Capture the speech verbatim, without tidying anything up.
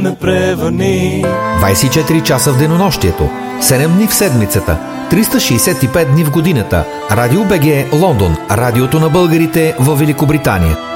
на превърни. двайсет и четири часа в денонощието, седем дни в седмицата, триста шейсет и пет дни в годината. Радио БГ Лондон, радиото на българите във Великобритания.